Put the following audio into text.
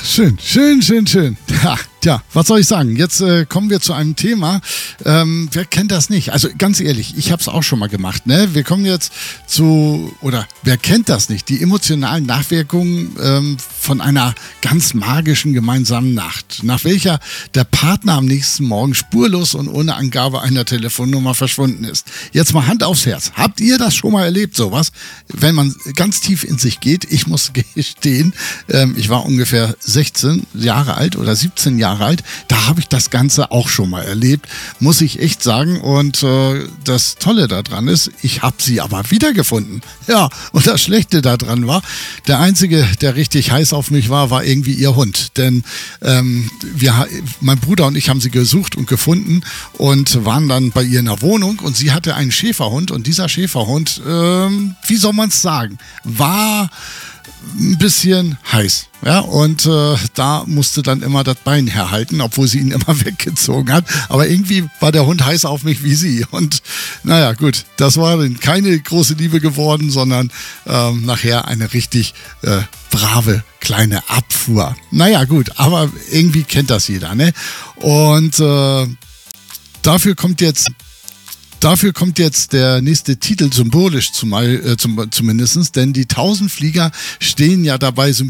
schön. Ja, tja, was soll ich sagen? Jetzt kommen wir zu einem Thema. Wer kennt das nicht? Also ganz ehrlich, ich habe es auch schon mal gemacht. Ne? Wir kommen jetzt wer kennt das nicht? Die emotionalen Nachwirkungen von einer ganz magischen gemeinsamen Nacht, nach welcher der Partner am nächsten Morgen spurlos und ohne Angabe einer Telefonnummer verschwunden ist. Jetzt mal Hand aufs Herz. Habt ihr das schon mal erlebt, sowas? Wenn man ganz tief in sich geht, ich muss gestehen, ich war ungefähr 16 Jahre alt oder 17 Jahre alt, da habe ich das Ganze auch schon mal erlebt, muss ich echt sagen. Und das Tolle daran ist, ich habe sie aber wiedergefunden. Ja, und das Schlechte daran war, der Einzige, der richtig heiß auf mich war irgendwie ihr Hund. Denn mein Bruder und ich haben sie gesucht und gefunden und waren dann bei ihr in der Wohnung und sie hatte einen Schäferhund und dieser Schäferhund, wie soll man es sagen, war ein bisschen heiß. Ja, und da musste dann immer das Bein herhalten, obwohl sie ihn immer weggezogen hat. Aber irgendwie war der Hund heiß auf mich wie sie. Und naja, gut, das war dann keine große Liebe geworden, sondern nachher eine richtig brave kleine Abfuhr. Naja, gut, aber irgendwie kennt das jeder, ne? Und dafür kommt jetzt der nächste Titel symbolisch zumindest, denn die Tausendflieger stehen ja dabei